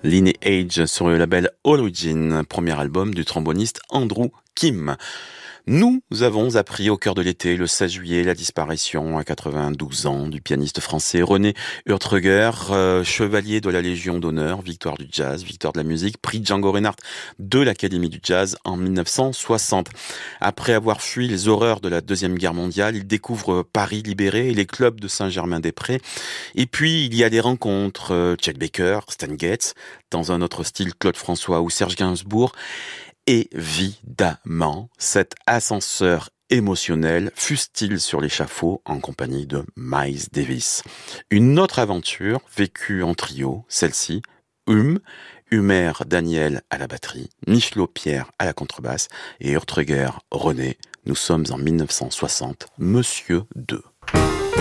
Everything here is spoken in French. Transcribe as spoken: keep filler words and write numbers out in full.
Lineage sur le label Origin, premier album du tromboniste Andrew Kim. Nous avons appris au cœur de l'été, le seize juillet, la disparition à quatre-vingt-douze ans du pianiste français René Hurtreger, euh, chevalier de la Légion d'honneur, victoire du jazz, victoire de la musique, prix Django Reinhardt de l'Académie du jazz en mille neuf cent soixante. Après avoir fui les horreurs de la Deuxième Guerre mondiale, il découvre Paris libéré et les clubs de Saint-Germain-des-Prés. Et puis, il y a des rencontres, euh, Chet Baker, Stan Getz, dans un autre style, Claude François ou Serge Gainsbourg. Évidemment, cet ascenseur émotionnel fuse-t-il sur l'échafaud en compagnie de Miles Davis. Une autre aventure vécue en trio, celle-ci, Hum, Humer Daniel à la batterie, Michelot Pierre à la contrebasse et Hurtreger René. Nous sommes en mille neuf cent soixante, Monsieur deux.